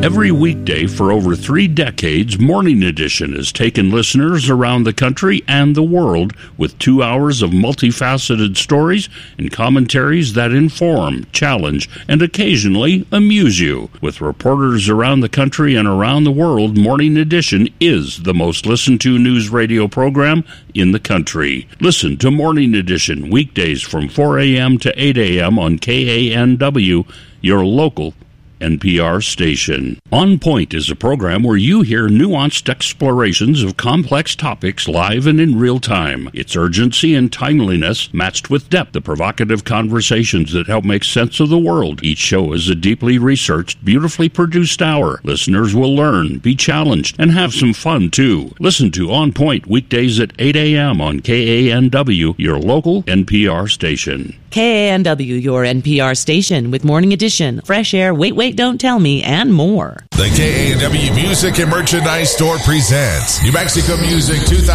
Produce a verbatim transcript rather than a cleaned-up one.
Every weekday for over three decades, Morning Edition has taken listeners around the country and the world with two hours of multifaceted stories and commentaries that inform, challenge, and occasionally amuse you. With reporters around the country and around the world, Morning Edition is the most listened to news radio program in the country. Listen to Morning Edition weekdays from four a.m. to eight a.m. on K A N W, your local N P R station. On Point is a program where you hear nuanced explorations of complex topics live and in real time. Its urgency and timeliness matched with depth, the provocative conversations that help make sense of the world. Each show is a deeply researched, beautifully produced hour. Listeners will learn, be challenged, and have some fun too. Listen to On Point weekdays at eight a.m. on K A N W, your local N P R station. K A N W, your N P R station, with Morning Edition, Fresh Air, Wait, Wait, Don't Tell Me, and more. The K A N W Music and Merchandise Store presents New Mexico Music two thousand